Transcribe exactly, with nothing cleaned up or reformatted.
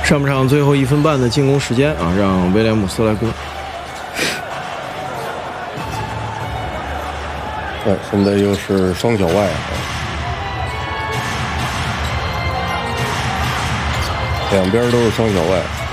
上半场最后一分半的进攻时间啊，让威廉姆斯来攻。 对，现在又是双脚外啊，两边都是双脚外。